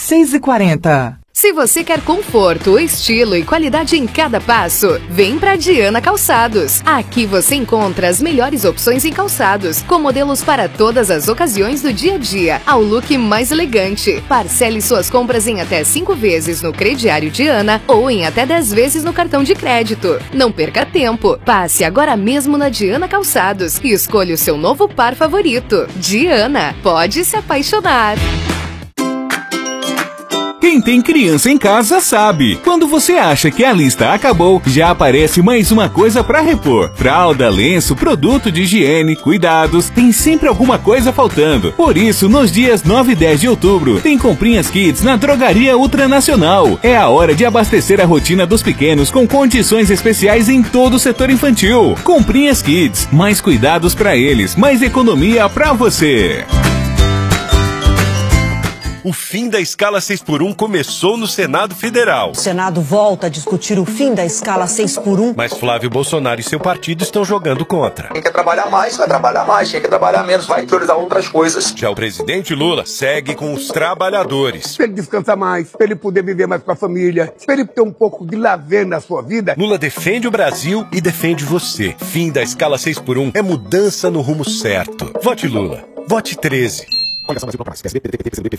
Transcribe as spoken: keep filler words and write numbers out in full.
seis e quarenta. Se você quer conforto, estilo e qualidade em cada passo, vem pra Diana Calçados. Aqui você encontra as melhores opções em calçados, com modelos para todas as ocasiões do dia a dia, ao look mais elegante. Parcele suas compras em até cinco vezes no crediário Diana ou em até dez vezes no cartão de crédito. Não perca tempo. Passe agora mesmo na Diana Calçados e escolha o seu novo par favorito. Diana, pode se apaixonar. Quem tem criança em casa sabe. Quando você acha que a lista acabou, já aparece mais uma coisa para repor. Fralda, lenço, produto de higiene, cuidados, tem sempre alguma coisa faltando. Por isso, nos dias nove e dez de outubro, tem Comprinhas Kids na Drogaria Ultranacional. É a hora de abastecer a rotina dos pequenos com condições especiais em todo o setor infantil. Comprinhas Kids, mais cuidados para eles, mais economia para você. O fim da escala seis por um começou no Senado Federal. O Senado volta a discutir o fim da escala seis por um. Mas Flávio Bolsonaro e seu partido estão jogando contra. Quem quer trabalhar mais, vai trabalhar mais. Quem quer trabalhar menos, vai priorizar outras coisas. Já o presidente Lula segue com os trabalhadores. Para ele descansar mais, para ele poder viver mais com a família, para ele ter um pouco de lazer na sua vida. Lula defende o Brasil e defende você. Fim da escala seis por um é mudança no rumo certo. Vote Lula. Vote treze.